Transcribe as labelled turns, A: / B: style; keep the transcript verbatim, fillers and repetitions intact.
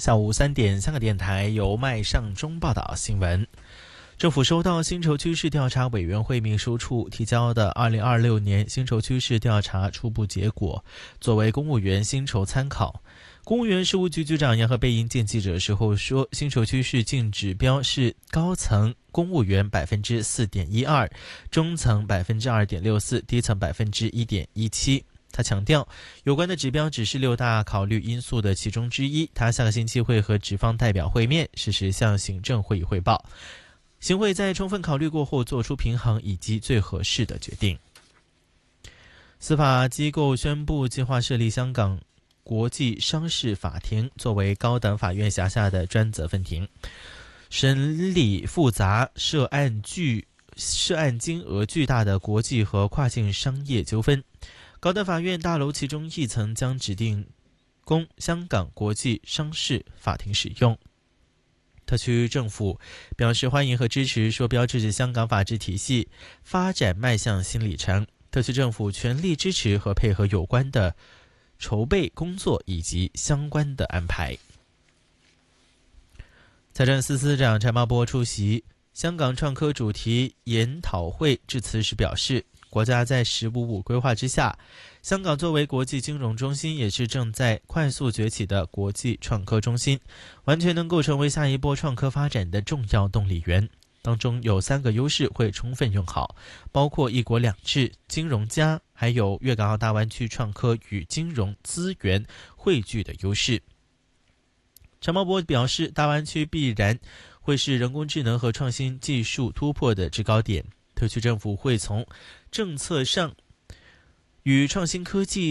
A: 下午三点，香港电台由麦尚中报道新闻。政府收到薪酬趋势调查委员会秘书处提交的二零二六年薪酬趋势调查初步结果，作为公务员薪酬参考。公务员事务局局长杨和贝应见记者时候说，薪酬趋势净指标是高层公务员 百分之四点一二， 中层 百分之二点六四， 低层 百分之一点一七。他强调，有关的指标只是六大考虑因素的其中之一。他下个星期会和职方代表会面，适时向行政会议汇报。行会在充分考虑过后做出平衡以及最合适的决定。司法机构宣布计划设立香港国际商事法庭，作为高等法院辖下的专责分庭，审理复杂、涉案巨、涉案金额巨大的国际和跨境商业纠纷。高等法院大楼其中一层将指定供香港国际商事法庭使用。特区政府表示欢迎和支持，说标志着香港法治体系发展迈向新里程。特区政府全力支持和配合有关的筹备工作以及相关的安排。财政司司长陈茂波出席香港创科主题研讨会致辞时表示，国家在十五五规划之下，香港作为国际金融中心，也是正在快速崛起的国际创科中心，完全能够成为下一波创科发展的重要动力源。当中有三个优势会充分用好，包括一国两制、金融加，还有粤港澳大湾区创科与金融资源汇聚的优势。陈茂波表示，大湾区必然会是人工智能和创新技术突破的制高点，特区政府会从政策上与创新科技